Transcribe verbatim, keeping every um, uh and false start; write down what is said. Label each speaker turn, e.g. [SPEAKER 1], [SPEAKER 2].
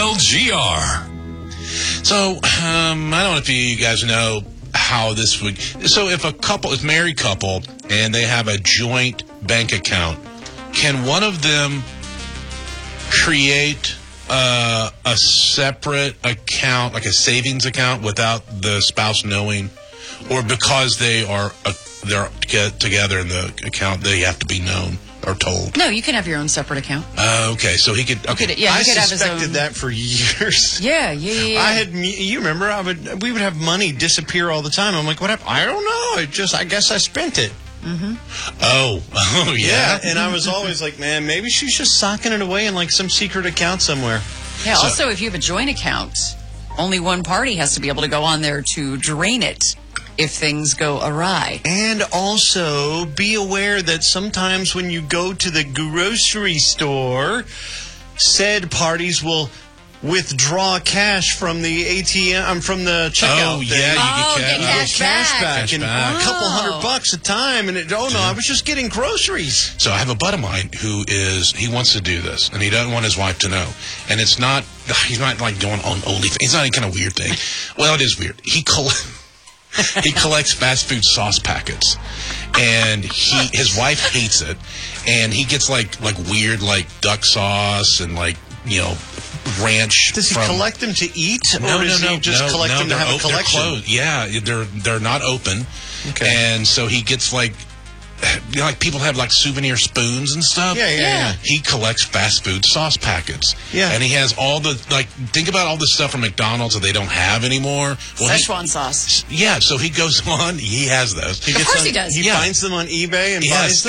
[SPEAKER 1] L G R.
[SPEAKER 2] So, um, I don't know if you guys know how this would... So, if a couple, if married couple, and they have a joint bank account, can one of them create uh, a separate account, like a savings account, without the spouse knowing? Or because they are uh, they're together in the account, they have to be known or told?
[SPEAKER 3] No, you can have your own separate account.
[SPEAKER 2] Uh, okay, so he could... Okay.
[SPEAKER 3] Could, yeah, he
[SPEAKER 4] I
[SPEAKER 3] could have his
[SPEAKER 4] suspected
[SPEAKER 3] own...
[SPEAKER 4] that for years.
[SPEAKER 3] Yeah, yeah, yeah. yeah.
[SPEAKER 4] I had, you remember, I would, we would have money disappear all the time. I'm like, what happened? I don't know. It just, I guess I spent it.
[SPEAKER 3] Mm-hmm.
[SPEAKER 2] Oh, oh yeah.
[SPEAKER 4] Yeah, and I was always like, man, maybe she's just socking it away in like some secret account somewhere.
[SPEAKER 3] Yeah,
[SPEAKER 2] So-
[SPEAKER 3] also, if you have a joint account, only one party has to be able to go on there to drain it if things go awry.
[SPEAKER 4] And also be aware that sometimes when you go to the grocery store, said parties will withdraw cash from the A T M, um, from the checkout.
[SPEAKER 2] Oh,
[SPEAKER 4] thing.
[SPEAKER 2] yeah, you
[SPEAKER 3] Oh,
[SPEAKER 2] get
[SPEAKER 3] get
[SPEAKER 2] cash.
[SPEAKER 3] cash
[SPEAKER 4] cash
[SPEAKER 3] back.
[SPEAKER 4] back,
[SPEAKER 2] Cash
[SPEAKER 4] and
[SPEAKER 2] back.
[SPEAKER 4] a couple
[SPEAKER 3] Oh.
[SPEAKER 4] hundred bucks a time, and it, oh no, I was just getting groceries.
[SPEAKER 2] So I have a buddy of mine who is, he wants to do this, and he doesn't want his wife to know. And it's not, he's not like going on OnlyFans. It's not any kind of weird thing. Well, it is weird. He coll- he collects fast food sauce packets, and he his wife hates it, and he gets like like weird like duck sauce and like, you know, ranch.
[SPEAKER 4] Does he
[SPEAKER 2] from,
[SPEAKER 4] collect them to eat,
[SPEAKER 2] No,
[SPEAKER 4] or does
[SPEAKER 2] no, no,
[SPEAKER 4] he just
[SPEAKER 2] no,
[SPEAKER 4] collect
[SPEAKER 2] no,
[SPEAKER 4] them to
[SPEAKER 2] they're
[SPEAKER 4] have a
[SPEAKER 2] op- they're
[SPEAKER 4] collection?
[SPEAKER 2] closed. Yeah, they're they're not open,
[SPEAKER 4] Okay.
[SPEAKER 2] and so he gets like, you know, like people have like souvenir spoons and stuff.
[SPEAKER 4] Yeah, yeah,
[SPEAKER 3] Yeah.
[SPEAKER 4] yeah.
[SPEAKER 2] He collects fast food sauce packets.
[SPEAKER 4] Yeah.
[SPEAKER 2] And he has all the, like, think about all the stuff from McDonald's that they don't have anymore. Well, he-
[SPEAKER 3] Szechuan sauce.
[SPEAKER 2] yeah, so he goes on, he has those.
[SPEAKER 4] He
[SPEAKER 3] Of
[SPEAKER 4] gets
[SPEAKER 3] course
[SPEAKER 4] on-
[SPEAKER 3] he does.
[SPEAKER 4] He
[SPEAKER 2] Yeah.
[SPEAKER 4] finds them on eBay and buys
[SPEAKER 2] Yes,
[SPEAKER 4] them.